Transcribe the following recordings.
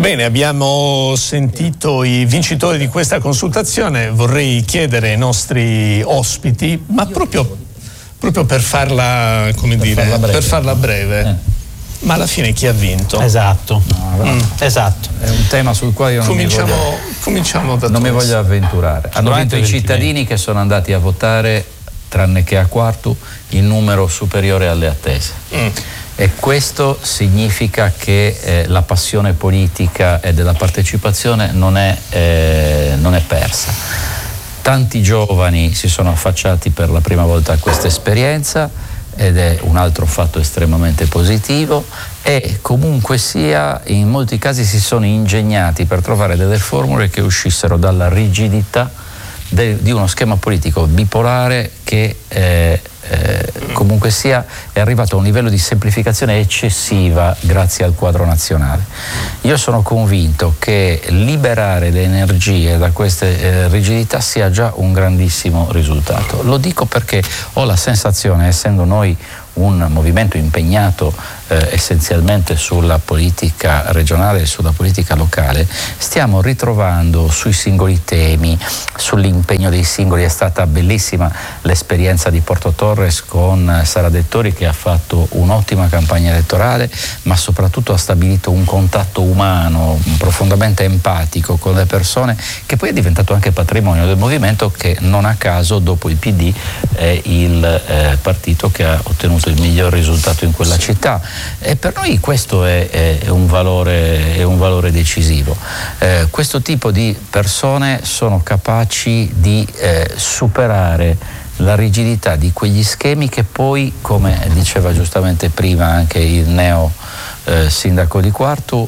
Bene, abbiamo sentito i vincitori di questa consultazione. Vorrei chiedere ai nostri ospiti, ma proprio per farla, per farla breve. Ma alla fine chi ha vinto? Esatto. Esatto. È un tema sul quale io cominciamo da non mi voglio avventurare. Hanno vinto i cittadini che sono andati a votare, tranne che a Quartu, in numero superiore alle attese. E questo significa che la passione politica e della partecipazione non è persa. Tanti giovani si sono affacciati per la prima volta a questa esperienza ed è un altro fatto estremamente positivo, e comunque sia in molti casi si sono ingegnati per trovare delle formule che uscissero dalla rigidità di uno schema politico bipolare che comunque sia è arrivato a un livello di semplificazione eccessiva grazie al quadro nazionale. Io sono convinto che liberare le energie da queste rigidità sia già un grandissimo risultato. Lo dico perché ho la sensazione, essendo noi un movimento impegnato essenzialmente sulla politica regionale e sulla politica locale, stiamo ritrovando sui singoli temi, sull'impegno dei singoli. È stata bellissima l'esperienza di Porto Torres con Sara Dettori, che ha fatto un'ottima campagna elettorale, ma soprattutto ha stabilito un contatto umano profondamente empatico con le persone, che poi è diventato anche patrimonio del movimento, che non a caso dopo il PD è il partito che ha ottenuto il miglior risultato in quella città. E per noi questo è un valore decisivo. Questo tipo di persone sono capaci di superare la rigidità di quegli schemi che poi, come diceva giustamente prima anche il neo sindaco di Quartu,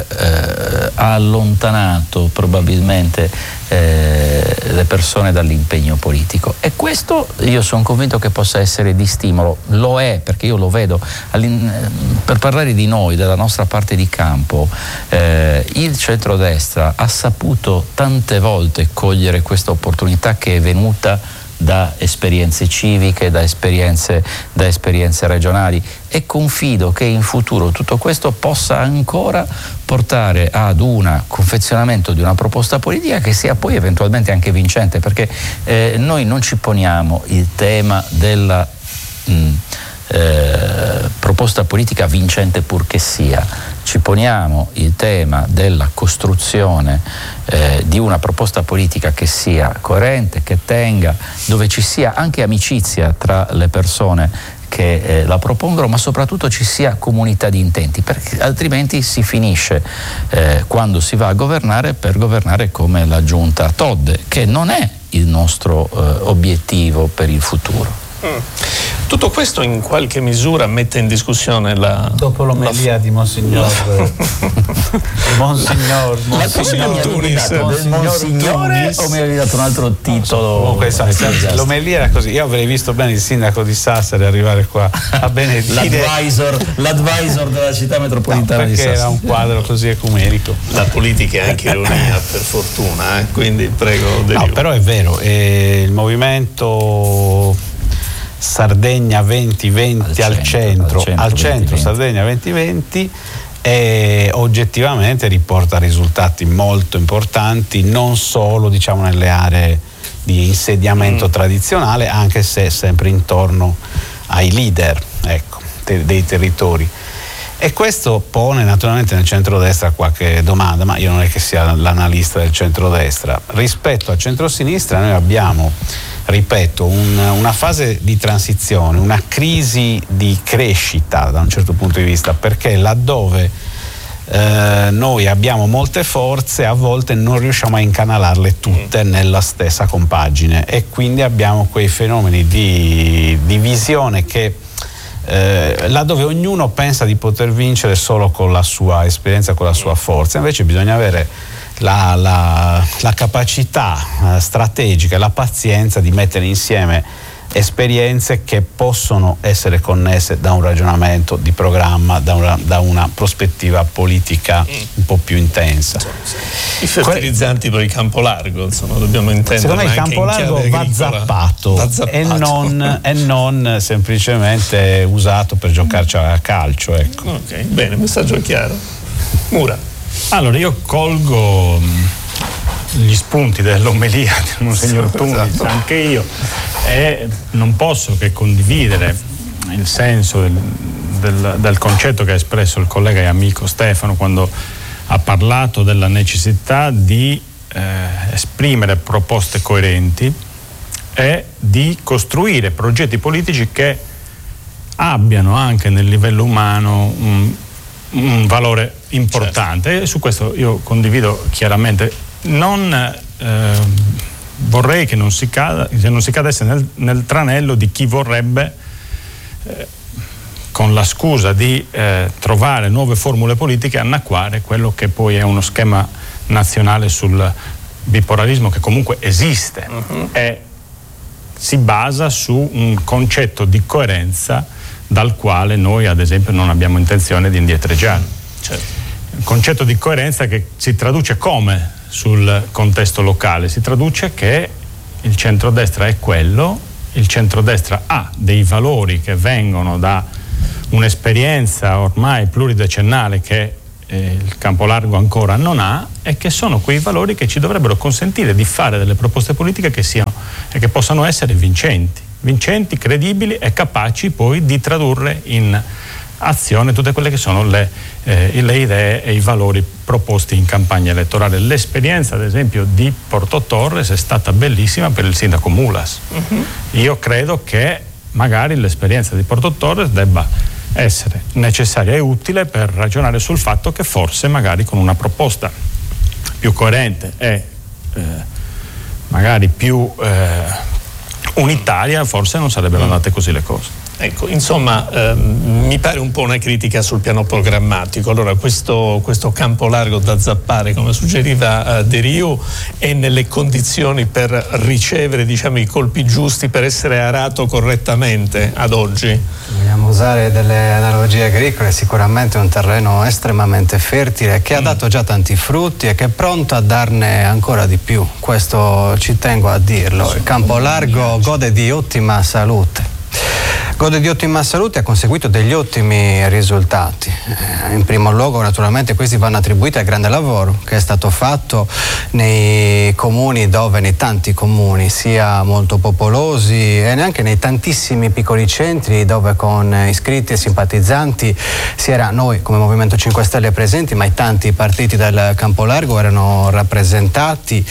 ha allontanato probabilmente le persone dall'impegno politico, e questo io sono convinto che possa essere di stimolo. Lo è, perché io lo vedo per parlare di noi, della nostra parte di campo. Il centrodestra ha saputo tante volte cogliere questa opportunità che è venuta da esperienze civiche, da esperienze regionali, e confido che in futuro tutto questo possa ancora portare ad un confezionamento di una proposta politica che sia poi eventualmente anche vincente, perché noi non ci poniamo il tema della proposta politica vincente purché sia, ci poniamo il tema della costruzione di una proposta politica che sia coerente, che tenga, dove ci sia anche amicizia tra le persone che la propongono, ma soprattutto ci sia comunità di intenti, perché altrimenti si finisce quando si va a governare per governare come la giunta Todde, che non è il nostro obiettivo per il futuro. Tutto questo in qualche misura mette in discussione dopo l'omelia di Monsignor Tunis, Monsignore, o mi avevi dato un altro titolo? L'omelia era così. Io avrei visto bene il sindaco di Sassari arrivare qua a benedire l'advisor della città metropolitana di Sassari, perché era un quadro così ecumenico. La politica è anche ironia, per fortuna, quindi prego. No, però è vero, il movimento Sardegna 2020 al centro Sardegna 2020 oggettivamente riporta risultati molto importanti, non solo nelle aree di insediamento tradizionale, anche se sempre intorno ai leader dei territori. E questo pone naturalmente nel centrodestra qualche domanda, ma io non è che sia l'analista del centrodestra. Rispetto al centrosinistra noi abbiamo, ripeto, una fase di transizione, una crisi di crescita da un certo punto di vista, perché laddove noi abbiamo molte forze, a volte non riusciamo a incanalarle tutte nella stessa compagine, e quindi abbiamo quei fenomeni di divisione che laddove ognuno pensa di poter vincere solo con la sua esperienza, con la sua forza, invece bisogna avere la capacità strategica e la pazienza di mettere insieme esperienze che possono essere connesse da un ragionamento di programma, da una prospettiva politica un po' più intensa. I fertilizzanti per il campo largo, insomma, dobbiamo intendere. Secondo me il campo largo va zappato. E non semplicemente usato per giocarci a calcio. Ecco. Ok, bene, messaggio chiaro. Mura. Allora, io colgo gli spunti dell'omelia di Monsignor Tunnis, esatto. Anche io, e non posso che condividere il senso del concetto che ha espresso il collega e amico Stefano quando ha parlato della necessità di esprimere proposte coerenti e di costruire progetti politici che abbiano anche nel livello umano un valore importante. Certo. E su questo io condivido chiaramente. Non vorrei che non si cadesse nel tranello di chi vorrebbe con la scusa di trovare nuove formule politiche annacquare quello che poi è uno schema nazionale sul bipolarismo che comunque esiste e si basa su un concetto di coerenza dal quale noi ad esempio non abbiamo intenzione di indietreggiare. Certo. Il concetto di coerenza che si traduce come sul contesto locale? Si traduce che il centrodestra è quello, il centrodestra ha dei valori che vengono da un'esperienza ormai pluridecennale che il Campo Largo ancora non ha e che sono quei valori che ci dovrebbero consentire di fare delle proposte politiche che siano e che possano essere vincenti, credibili e capaci poi di tradurre in azione tutte quelle che sono le idee e i valori proposti in campagna elettorale. L'esperienza ad esempio di Porto Torres è stata bellissima per il sindaco Mulas. Io credo che magari l'esperienza di Porto Torres debba essere necessaria e utile per ragionare sul fatto che forse magari con una proposta più coerente e magari più unitaria forse non sarebbero andate così le cose. Ecco, insomma, mi pare un po' una critica sul piano programmatico. Allora, questo campo largo da zappare, come suggeriva De Riu, è nelle condizioni per ricevere, diciamo, i colpi giusti per essere arato correttamente ad oggi? Vogliamo usare delle analogie agricole, sicuramente è un terreno estremamente fertile che ha dato già tanti frutti e che è pronto a darne ancora di più. Questo ci tengo a dirlo. Il campo largo gode di ottima salute. Gode di ottima salute e ha conseguito degli ottimi risultati. In primo luogo naturalmente questi vanno attribuiti al grande lavoro che è stato fatto nei tanti comuni, sia molto popolosi e neanche nei tantissimi piccoli centri dove con iscritti e simpatizzanti si era noi come Movimento 5 Stelle presenti, ma i tanti partiti del Campo Largo erano rappresentati.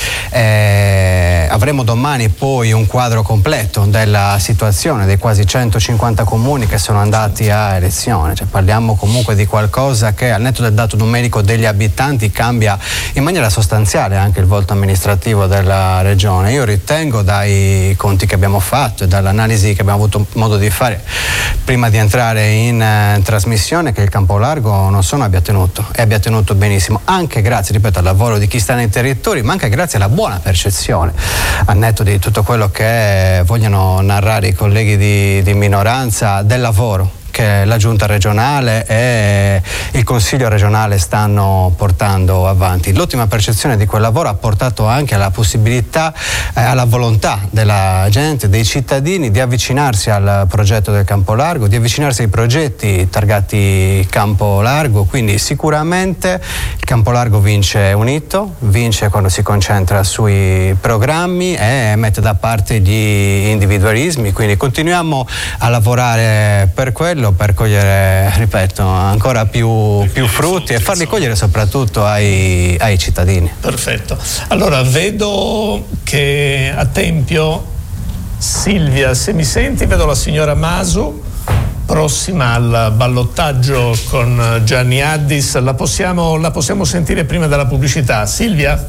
Avremo domani poi un quadro completo della situazione dei quasi 150 comuni che sono andati a elezione, cioè parliamo comunque di qualcosa che al netto del dato numerico degli abitanti cambia in maniera sostanziale anche il volto amministrativo della regione. Io ritengo dai conti che abbiamo fatto e dall'analisi che abbiamo avuto modo di fare prima di entrare in trasmissione che il Campo Largo non solo abbia tenuto e abbia tenuto benissimo, anche grazie, ripeto, al lavoro di chi sta nei territori, ma anche grazie alla buona percezione, al netto di tutto quello che vogliono narrare i colleghi di minoranza del lavoro che la giunta regionale e il consiglio regionale stanno portando avanti. L'ottima percezione di quel lavoro ha portato anche alla possibilità, alla volontà della gente, dei cittadini di avvicinarsi al progetto del Campo Largo, di avvicinarsi ai progetti targati Campo Largo, quindi sicuramente il Campo Largo vince unito, vince quando si concentra sui programmi e mette da parte gli individualismi, quindi continuiamo a lavorare per quello, per cogliere, ripeto, ancora più frutti e farli cogliere soprattutto ai cittadini. Perfetto. Allora vedo che a Tempio, Silvia, se mi senti, vedo la signora Masu prossima al ballottaggio con Gianni Addis. La possiamo sentire prima della pubblicità. Silvia?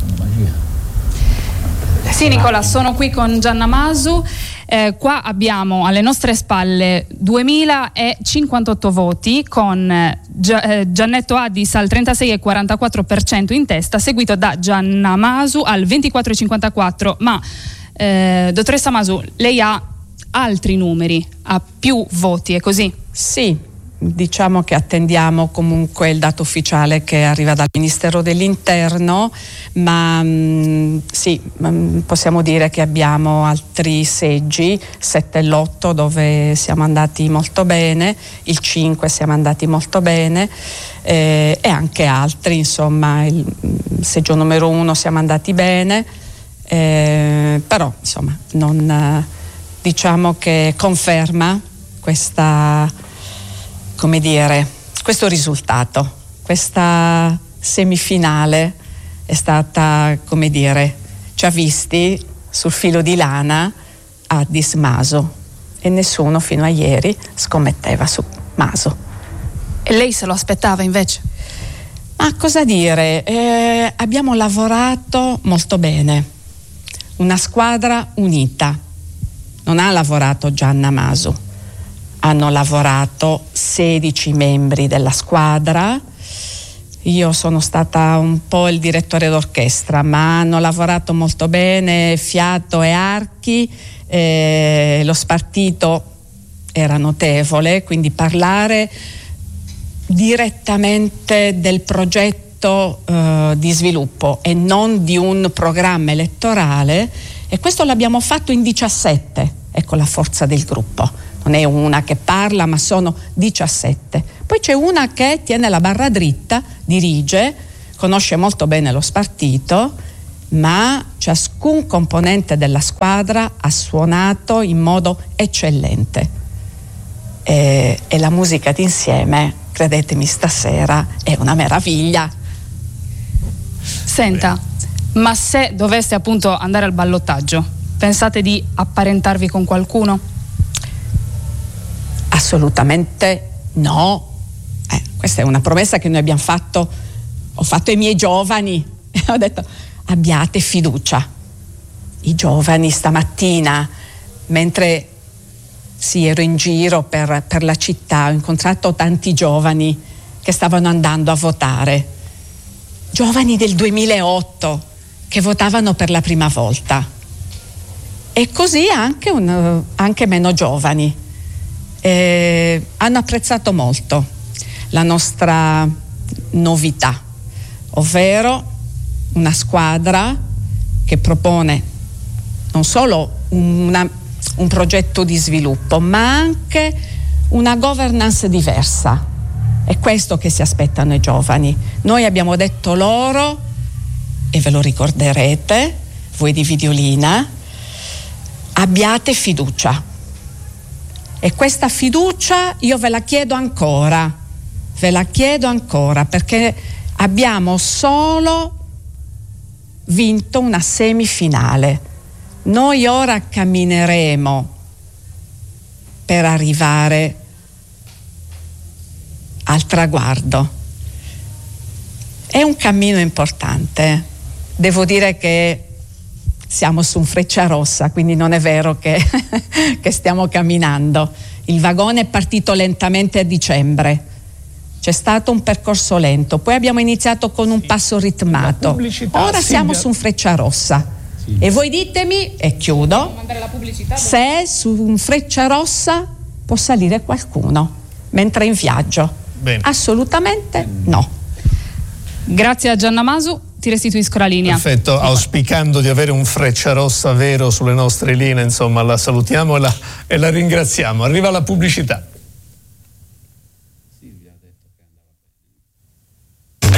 Sì, Nicola, sono qui con Gianna Masu. Qua abbiamo alle nostre spalle 2058 voti con Giannetto Addis al 36,44% in testa, seguito da Gianna Masu al 24,54%. Ma dottoressa Masu, lei ha altri numeri, ha più voti, è così? Sì, diciamo che attendiamo comunque il dato ufficiale che arriva dal Ministero dell'Interno, ma sì, possiamo dire che abbiamo altri seggi, 7 e l'8 dove siamo andati molto bene, il 5 siamo andati molto bene, e anche altri, insomma il seggio numero 1 siamo andati bene, però insomma non, diciamo che conferma questa, come dire, questo risultato. Questa semifinale è stata, come dire, ci ha visti sul filo di lana Addis Maso, e nessuno fino a ieri scommetteva su Maso. E lei se lo aspettava invece? Ma cosa dire, abbiamo lavorato molto bene, una squadra unita. Non ha lavorato Gianna Masu, hanno lavorato 16 membri della squadra, io sono stata un po' il direttore d'orchestra, ma hanno lavorato molto bene fiato e archi, lo spartito era notevole, quindi parlare direttamente del progetto di sviluppo e non di un programma elettorale, e questo l'abbiamo fatto in 17, ecco la forza del gruppo. Non è una che parla, ma sono 17. Poi c'è una che tiene la barra dritta, dirige, conosce molto bene lo spartito, ma ciascun componente della squadra ha suonato in modo eccellente. E la musica d'insieme, credetemi, stasera è una meraviglia. Senta, ma se doveste appunto andare al ballottaggio, pensate di apparentarvi con qualcuno? Assolutamente no. Questa è una promessa che noi abbiamo fatto, ho fatto ai miei giovani, ho detto abbiate fiducia. I giovani stamattina, mentre ero in giro per la città, ho incontrato tanti giovani che stavano andando a votare, giovani del 2008 che votavano per la prima volta, e così anche meno giovani. Hanno apprezzato molto la nostra novità, ovvero una squadra che propone non solo un progetto di sviluppo, ma anche una governance diversa. È questo che si aspettano i giovani. Noi abbiamo detto loro, e ve lo ricorderete, voi di Videolina, abbiate fiducia. E questa fiducia io ve la chiedo ancora, perché abbiamo solo vinto una semifinale. Noi ora cammineremo per arrivare al traguardo. È un cammino importante. Devo dire che siamo su un Frecciarossa, quindi non è vero che stiamo camminando. Il vagone è partito lentamente a dicembre, c'è stato un percorso lento, poi abbiamo iniziato con un passo ritmato, ora siamo su un Frecciarossa. E voi ditemi, e chiudo, se su un Frecciarossa può salire qualcuno mentre è in viaggio. Bene. Assolutamente no. Grazie a Gianna Masu. Ti restituisco la linea. Perfetto, auspicando di avere un Frecciarossa vero sulle nostre linee, insomma la salutiamo e la ringraziamo. Arriva la pubblicità. Silvia ha detto che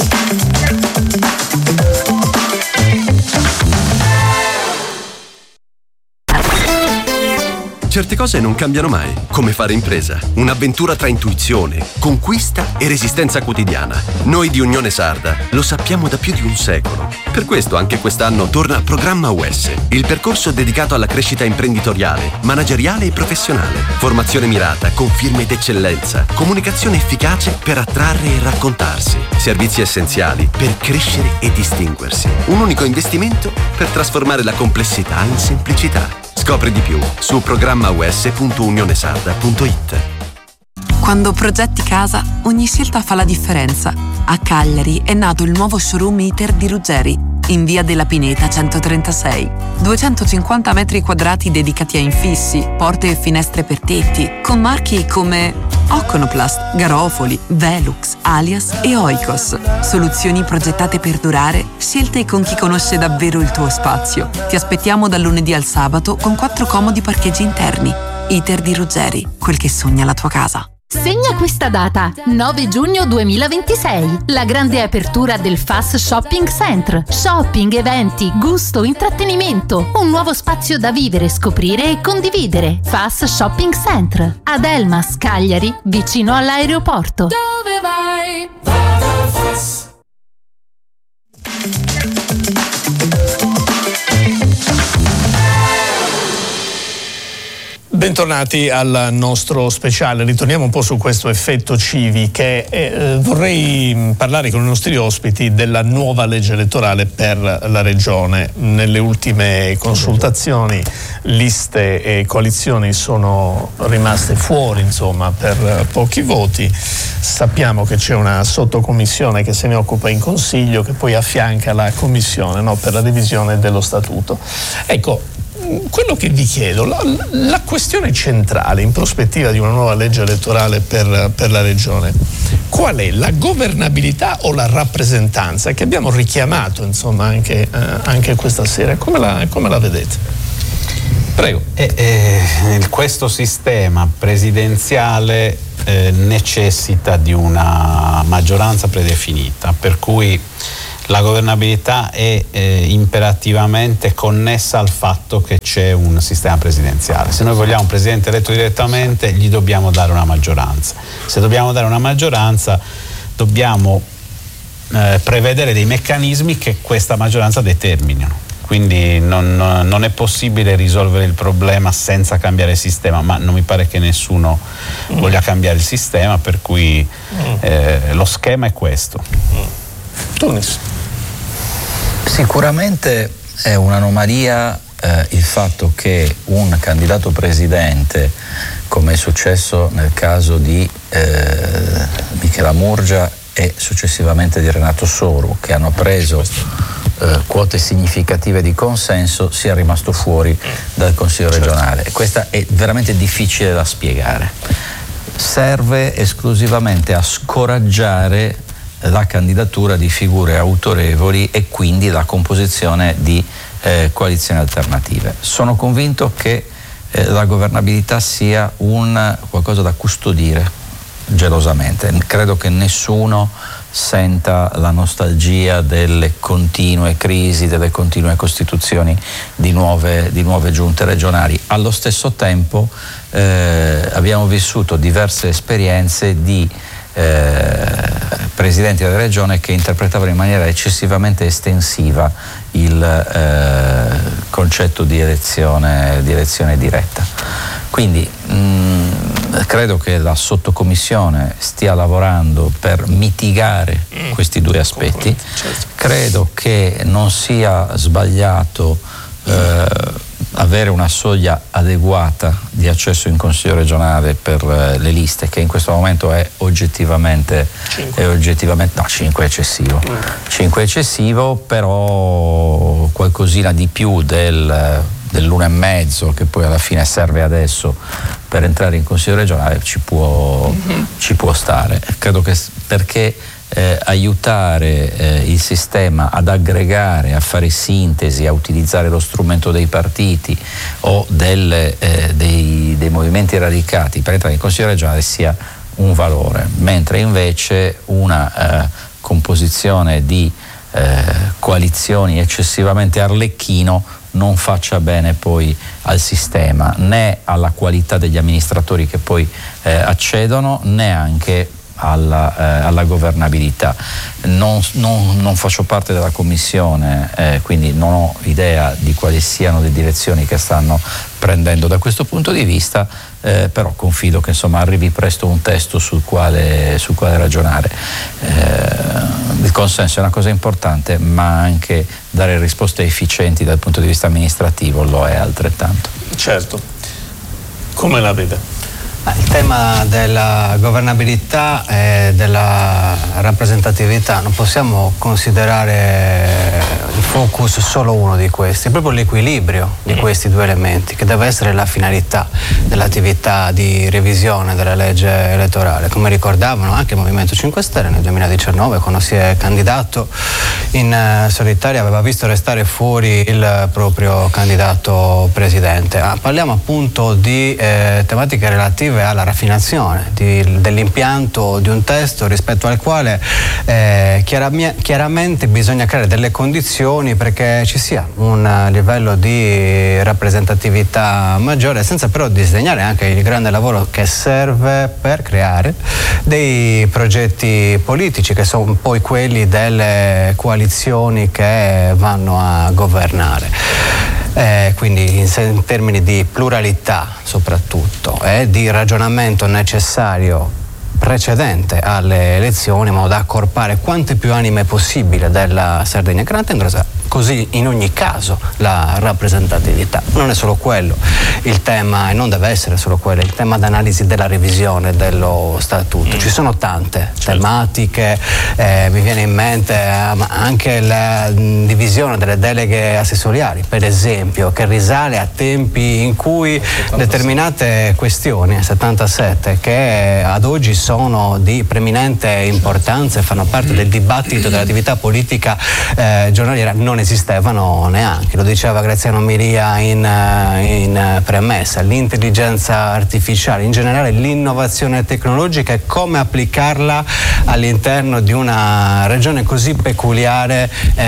Certe cose non cambiano mai, come fare impresa. Un'avventura tra intuizione, conquista e resistenza quotidiana. Noi di Unione Sarda lo sappiamo da più di un secolo. Per questo anche quest'anno torna Programma US, il percorso dedicato alla crescita imprenditoriale, manageriale e professionale. Formazione mirata con firme d'eccellenza, comunicazione efficace per attrarre e raccontarsi, servizi essenziali per crescere e distinguersi. Un unico investimento per trasformare la complessità in semplicità. Scopri di più su programmaus.unionesarda.it. Quando progetti casa, ogni scelta fa la differenza. A Cagliari è nato il nuovo showroom ITER di Ruggeri, in via della Pineta 136. 250 metri quadrati dedicati a infissi, porte e finestre per tetti, con marchi come Oconoplast, Garofoli, Velux, Alias e Oikos. Soluzioni progettate per durare, scelte con chi conosce davvero il tuo spazio. Ti aspettiamo dal lunedì al sabato con 4 comodi parcheggi interni. Iter di Ruggeri, quel che sogna la tua casa. Segna questa data, 9 giugno 2026, la grande apertura del FAS Shopping Center. Shopping, eventi, gusto, intrattenimento, un nuovo spazio da vivere, scoprire e condividere. FAS Shopping Center, ad Elmas, Cagliari, vicino all'aeroporto. Dove vai? Vado FAS. Bentornati al nostro speciale, ritorniamo un po' su questo effetto Civi che vorrei parlare con i nostri ospiti della nuova legge elettorale per la regione. Nelle ultime consultazioni liste e coalizioni sono rimaste fuori, insomma, per pochi voti. Sappiamo che c'è una sottocommissione che se ne occupa in Consiglio, che poi affianca la commissione, no, per la revisione dello statuto. Ecco, quello che vi chiedo, la questione centrale in prospettiva di una nuova legge elettorale per la regione, qual è? La governabilità o la rappresentanza, che abbiamo richiamato, insomma, anche questa sera? Come la vedete? Prego. Questo sistema presidenziale necessita di una maggioranza predefinita, per cui la governabilità è imperativamente connessa al fatto che c'è un sistema presidenziale. Se noi vogliamo un presidente eletto direttamente, gli dobbiamo dare una maggioranza. Se dobbiamo dare una maggioranza, dobbiamo prevedere dei meccanismi che questa maggioranza determinino. Quindi non è possibile risolvere il problema senza cambiare il sistema, ma non mi pare che nessuno voglia cambiare il sistema, per cui lo schema è questo. Tunis. Sicuramente è un'anomalia il fatto che un candidato presidente, come è successo nel caso di Michela Murgia e successivamente di Renato Soru, che hanno preso quote significative di consenso, sia rimasto fuori dal Consiglio regionale. E questa è veramente difficile da spiegare. Serve esclusivamente a scoraggiare la candidatura di figure autorevoli e quindi la composizione di coalizioni alternative. Sono convinto che la governabilità sia qualcosa da custodire gelosamente. Credo che nessuno senta la nostalgia delle continue crisi, delle continue costituzioni di nuove giunte regionali. Allo stesso tempo abbiamo vissuto diverse esperienze di presidenti della regione che interpretavano in maniera eccessivamente estensiva il concetto di elezione diretta. Quindi credo che la sottocommissione stia lavorando per mitigare questi due aspetti. Credo che non sia sbagliato avere una soglia adeguata di accesso in Consiglio regionale per le liste, che in questo momento è oggettivamente 5 è eccessivo. 5 è eccessivo, però qualcosina di più dell'1,5 che poi alla fine serve adesso per entrare in Consiglio regionale ci può stare. Credo che perché aiutare il sistema ad aggregare, a fare sintesi, a utilizzare lo strumento dei partiti o dei movimenti radicati per entrare in Consiglio regionale sia un valore, mentre invece una composizione di coalizioni eccessivamente arlecchino non faccia bene poi al sistema, né alla qualità degli amministratori che poi accedono, né anche alla governabilità. Non faccio parte della commissione, quindi non ho idea di quali siano le direzioni che stanno prendendo da questo punto di vista, però confido che insomma arrivi presto un testo sul quale ragionare. Il consenso è una cosa importante, ma anche dare risposte efficienti dal punto di vista amministrativo lo è altrettanto. Certo. Come la vede? Il tema della governabilità e della rappresentatività non possiamo considerare il focus solo uno di questi, è proprio l'equilibrio di questi due elementi che deve essere la finalità dell'attività di revisione della legge elettorale, come ricordavano anche il Movimento 5 Stelle nel 2019 quando si è candidato in solitaria, aveva visto restare fuori il proprio candidato presidente. Parliamo appunto di tematiche relative alla raffinazione dell'impianto di un testo rispetto al quale chiaramente bisogna creare delle condizioni perché ci sia un livello di rappresentatività maggiore, senza però disegnare anche il grande lavoro che serve per creare dei progetti politici che sono poi quelli delle coalizioni che vanno a governare. Quindi in termini di pluralità soprattutto e di ragionamento necessario precedente alle elezioni, in modo da accorpare quante più anime possibile della Sardegna, garantendo così in ogni caso la rappresentatività. Non è solo quello il tema, e non deve essere solo quello, il tema d'analisi della revisione dello statuto. Ci sono tante tematiche, mi viene in mente anche la divisione delle deleghe assessoriali, per esempio, che risale a tempi in cui determinate questioni, 77, che ad oggi sono di preminente importanza e fanno parte del dibattito dell'attività politica giornaliera, non esistevano neanche. Lo diceva Graziano Miria in premessa. L'intelligenza artificiale, in generale l'innovazione tecnologica e come applicarla all'interno di una regione così peculiare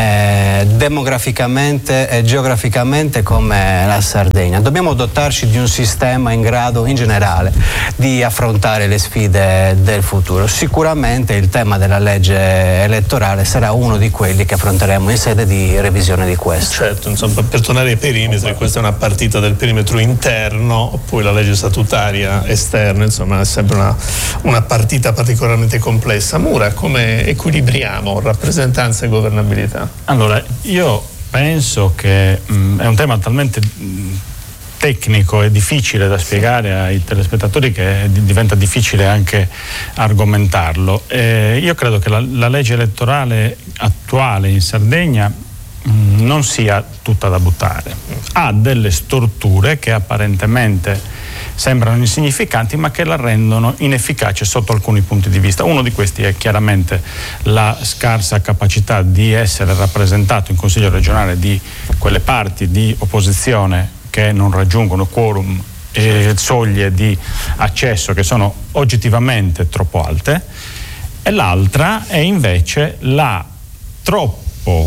demograficamente e geograficamente come la Sardegna. Dobbiamo dotarci di un sistema in grado in generale di affrontare le sfide del futuro. Sicuramente il tema della legge elettorale sarà uno di quelli che affronteremo in sede di revisione di questo. Certo, insomma, per tornare ai perimetri, questa è una partita del perimetro interno, poi la legge statutaria esterna, insomma è sempre una partita particolarmente complessa. Mura, come equilibriamo rappresentanza e governabilità? Allora, io penso che è un tema talmente tecnico e difficile da spiegare ai telespettatori che diventa difficile anche argomentarlo. Io credo che la legge elettorale attuale in Sardegna non sia tutta da buttare. Ha delle storture che apparentemente sembrano insignificanti ma che la rendono inefficace sotto alcuni punti di vista. Uno di questi è chiaramente la scarsa capacità di essere rappresentato in Consiglio regionale di quelle parti di opposizione che non raggiungono quorum e soglie di accesso che sono oggettivamente troppo alte, e l'altra è invece la troppo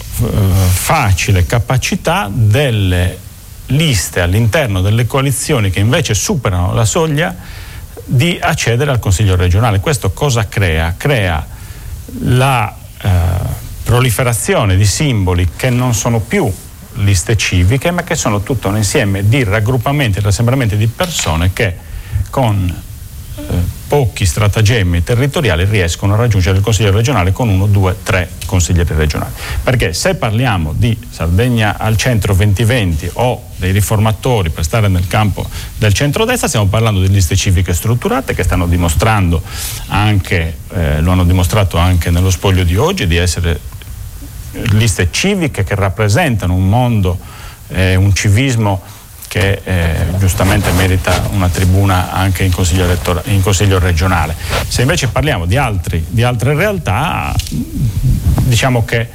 facile capacità delle liste all'interno delle coalizioni che invece superano la soglia di accedere al Consiglio regionale. Questo cosa crea? Crea la proliferazione di simboli che non sono più liste civiche, ma che sono tutto un insieme di raggruppamenti e rassembramenti di persone che con pochi stratagemmi territoriali riescono a raggiungere il Consiglio regionale con 1, 2, 3 consiglieri regionali. Perché se parliamo di Sardegna al centro 2020 o dei riformatori per stare nel campo del centrodestra, stiamo parlando di liste civiche strutturate che stanno dimostrando anche, lo hanno dimostrato anche nello spoglio di oggi, di essere liste civiche che rappresentano un mondo, un civismo che giustamente merita una tribuna anche in consiglio regionale. Se invece parliamo di altre realtà, diciamo che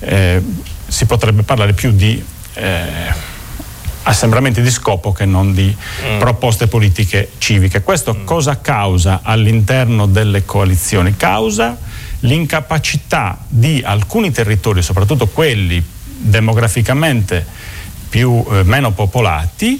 si potrebbe parlare più di assembramenti di scopo che non di proposte politiche civiche. Questo cosa causa all'interno delle coalizioni? Causa l'incapacità di alcuni territori, soprattutto quelli demograficamente meno popolati,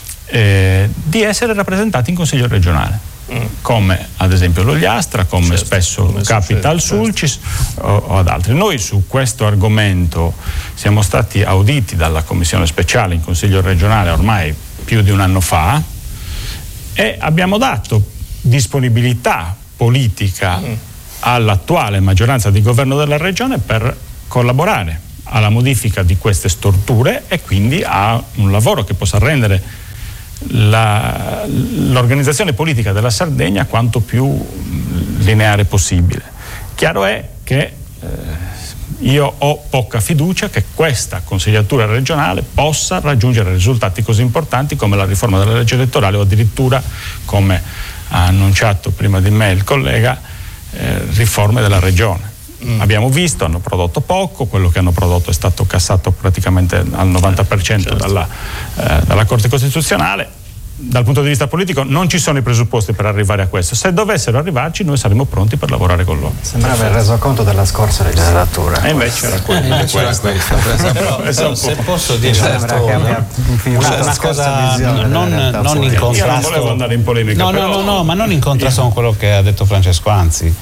di essere rappresentati in Consiglio regionale, come ad esempio l'Ogliastra, come spesso capita al Sulcis o ad altri. Noi su questo argomento siamo stati auditi dalla Commissione speciale in Consiglio regionale ormai più di un anno fa e abbiamo dato disponibilità politica all'attuale maggioranza di governo della regione per collaborare alla modifica di queste storture e quindi a un lavoro che possa rendere l'organizzazione politica della Sardegna quanto più lineare possibile. Chiaro è che io ho poca fiducia che questa consigliatura regionale possa raggiungere risultati così importanti come la riforma della legge elettorale o addirittura, come ha annunciato prima di me il collega, riforme della regione. Abbiamo visto, hanno prodotto poco, quello che hanno prodotto è stato cassato praticamente al 90% dalla Corte Costituzionale. Dal punto di vista politico non ci sono i presupposti per arrivare a questo. Se dovessero arrivarci, noi saremo pronti per lavorare con loro. Sembrava il resoconto della scorsa legislatura. E invece era quello. Se posso dire una cosa non in contrasto. Io non volevo andare in polemica. No, ma non in contrasto con quello che ha detto Francesco, anzi.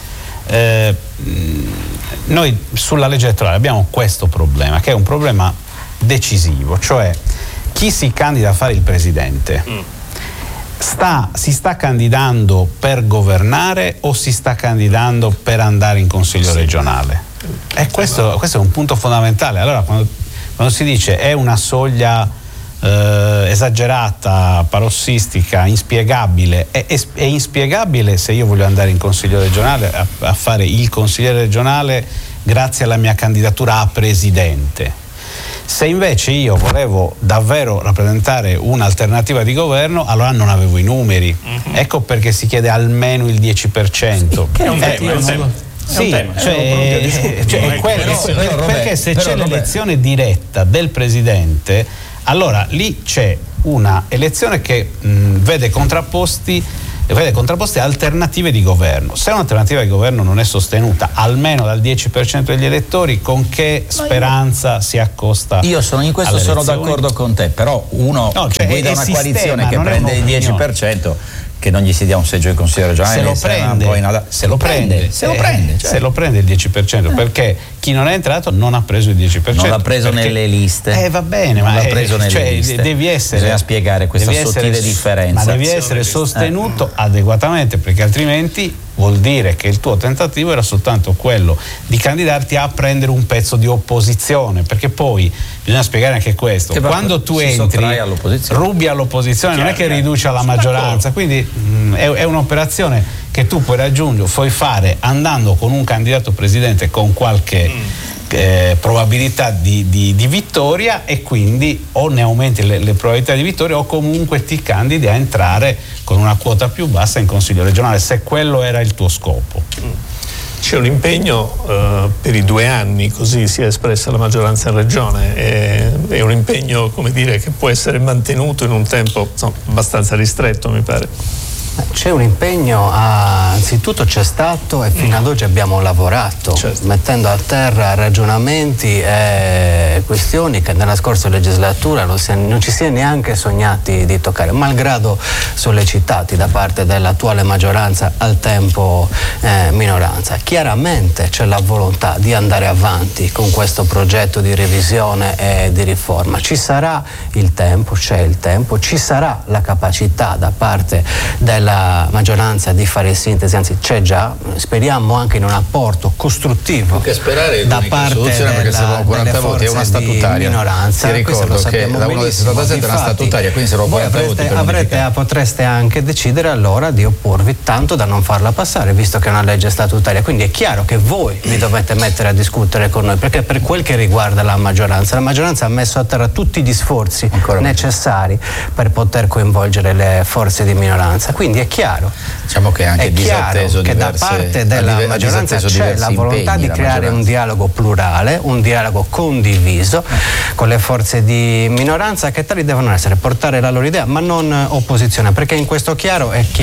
Noi sulla legge elettorale abbiamo questo problema, che è un problema decisivo, cioè chi si candida a fare il presidente si sta candidando per governare o si sta candidando per andare in consiglio regionale? E questo è un punto fondamentale. Allora quando si dice è una soglia esagerata, parossistica, inspiegabile, è inspiegabile se io voglio andare in consiglio regionale a fare il consigliere regionale grazie alla mia candidatura a presidente. Se invece io volevo davvero rappresentare un'alternativa di governo, allora non avevo i numeri. Ecco perché si chiede almeno il 10%. Che è un tema. Sì, perché se c'è l'elezione diretta del presidente, allora lì c'è una elezione che vede contrapposte alternative di governo. Se un'alternativa di governo non è sostenuta almeno dal 10% degli elettori, con che speranza si accosta? Io in questo sono d'accordo con te, però che guida una coalizione che prende il 10%, che non gli si dia un seggio in consiglio regionale, se lo prende il 10%, perché chi non è entrato non ha preso il 10%. Non l'ha preso nelle liste. Va bene, non l'ha preso nelle liste. Bisogna spiegare questa sottile differenza. Ma devi essere sostenuto adeguatamente, perché altrimenti vuol dire che il tuo tentativo era soltanto quello di candidarti a prendere un pezzo di opposizione, perché poi bisogna spiegare anche questo: quando tu entri rubi all'opposizione, non è che riduci alla maggioranza, quindi è un'operazione che tu puoi fare andando con un candidato presidente con qualche probabilità di vittoria, e quindi o ne aumenti le probabilità di vittoria o comunque ti candidi a entrare con una quota più bassa in consiglio regionale, se quello era il tuo scopo. C'è un impegno per i 2 anni, così si è espressa la maggioranza in regione, è un impegno, come dire, che può essere mantenuto in un tempo abbastanza ristretto, mi pare. C'è un impegno, anzitutto c'è stato, e fino ad oggi abbiamo lavorato, mettendo a terra ragionamenti e questioni che nella scorsa legislatura non ci si è neanche sognati di toccare, malgrado sollecitati da parte dell'attuale maggioranza, al tempo minoranza. Chiaramente c'è la volontà di andare avanti con questo progetto di revisione e di riforma. Ci sarà il tempo, ci sarà la capacità da parte della maggioranza di fare sintesi, anzi c'è già, speriamo anche in un apporto costruttivo da parte perché servono 40 voti, è una statutaria. Minoranza. Ti ricordo che la 177 è una statutaria, quindi servono 40 voti. Potreste anche decidere allora di opporvi, tanto da non farla passare, visto che è una legge statutaria. Quindi è chiaro che voi vi dovete mettere a discutere con noi, perché per quel che riguarda la maggioranza ha messo a terra tutti gli sforzi necessari per poter coinvolgere le forze di minoranza. Quindi è chiaro, diciamo che anche che da parte della maggioranza c'è la volontà di creare un dialogo plurale, un dialogo condiviso con le forze di minoranza, che tali devono essere, portare la loro idea, ma non opposizione, perché in questo caso è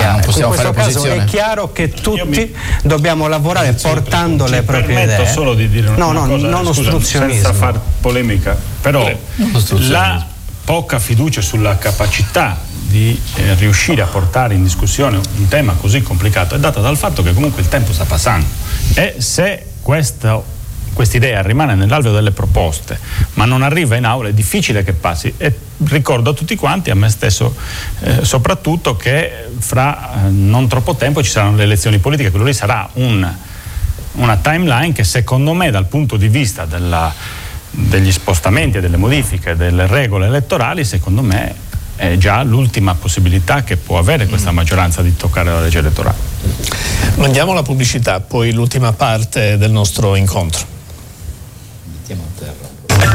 chiaro che tutti dobbiamo lavorare portando le proprie idee. Solo di dire una cosa, non ostruzionismo, senza far polemica, però la poca fiducia sulla capacità di riuscire a portare in discussione un tema così complicato è data dal fatto che comunque il tempo sta passando, e se questa idea rimane nell'alveo delle proposte ma non arriva in aula, è difficile che passi. E ricordo a tutti quanti, a me stesso soprattutto, che fra non troppo tempo ci saranno le elezioni politiche. Quello lì sarà una timeline che, secondo me, dal punto di vista degli spostamenti e delle modifiche delle regole elettorali, secondo me è già l'ultima possibilità che può avere questa maggioranza di toccare la legge elettorale. Mandiamo la pubblicità, poi l'ultima parte del nostro incontro. Mettiamo a terra.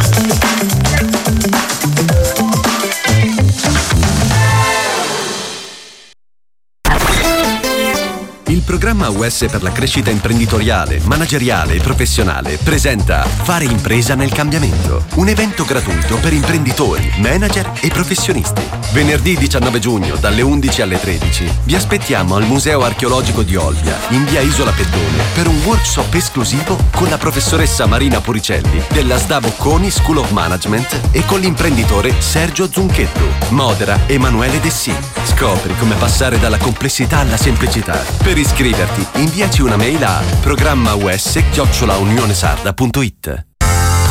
Il programma US per la crescita imprenditoriale, manageriale e professionale presenta Fare impresa nel cambiamento, un evento gratuito per imprenditori, manager e professionisti. Venerdì 19 giugno dalle 11 alle 13 vi aspettiamo al Museo Archeologico di Olbia, in via Isola Peddone, per un workshop esclusivo con la professoressa Marina Puricelli della SDA Bocconi School of Management e con l'imprenditore Sergio Zunchetto. Modera Emanuele Dessì. Scopri come passare dalla complessità alla semplicità. Per iscriverti, inviaci una mail a programmaus@unionesarda.it.